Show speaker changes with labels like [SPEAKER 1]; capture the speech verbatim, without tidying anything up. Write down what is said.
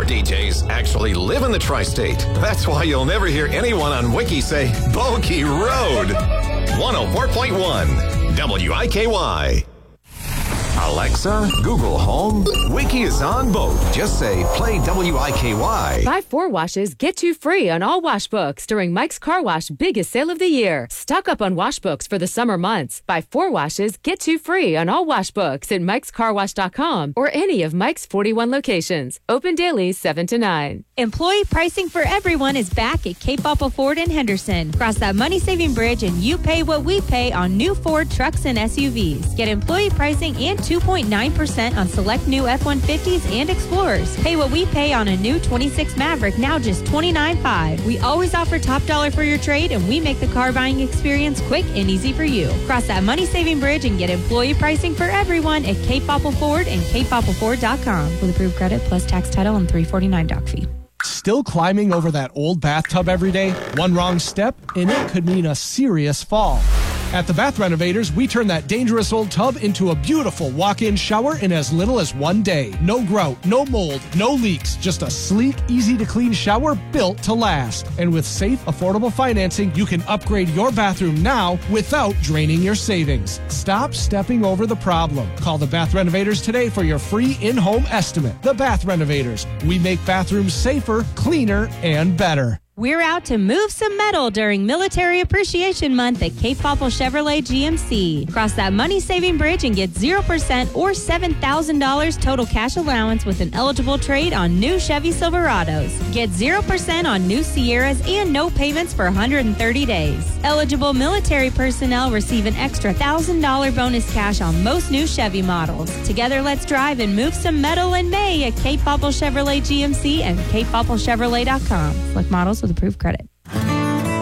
[SPEAKER 1] D Js actually live in the tri-state. That's why you'll never hear anyone on Wiki say Bogey Road. one oh four point one W I K Y. Alexa, Google Home, Wiki is on both. Just say, play W I K Y.
[SPEAKER 2] Buy four washes, get two free on all wash books during Mike's Car Wash biggest sale of the year. Stock up on wash books for the summer months. Buy four washes, get two free on all wash books at mikes car wash dot com or any of Mike's forty-one locations. Open daily seven to nine.
[SPEAKER 3] Employee pricing for everyone is back at Cape Apple Ford in Henderson. Cross that money-saving bridge and you pay what we pay on new Ford trucks and S U Vs. Get employee pricing and two point nine percent on select new F one fifties and Explorers. Pay what we pay on a new twenty-six Maverick, now just twenty-nine thousand five hundred dollars. We always offer top dollar for your trade, and we make the car buying experience quick and easy for you. Cross that money-saving bridge and get employee pricing for everyone at Cape Apple Ford and cape apple ford dot com. With approved credit plus tax title and three forty-nine doc fee.
[SPEAKER 4] Still climbing over that old bathtub every day? One wrong step, and it could mean a serious fall. At the Bath Renovators, we turn that dangerous old tub into a beautiful walk-in shower in as little as one day. No grout, no mold, no leaks, just a sleek, easy-to-clean shower built to last. And with safe, affordable financing, you can upgrade your bathroom now without draining your savings. Stop stepping over the problem. Call the Bath Renovators today for your free in-home estimate. The Bath Renovators. We make bathrooms safer, cleaner, and better.
[SPEAKER 3] We're out to move some metal during Military Appreciation Month at Cape Popple Chevrolet G M C. Cross that money-saving bridge and get zero percent or seven thousand dollars total cash allowance with an eligible trade on new Chevy Silverados. Get zero percent on new Sierras and no payments for one hundred thirty days. Eligible military personnel receive an extra one thousand dollars bonus cash on most new Chevy models. Together, let's drive and move some metal in May at Cape Popple Chevrolet G M C and cape popple chevrolet dot com. Select models with approved credit.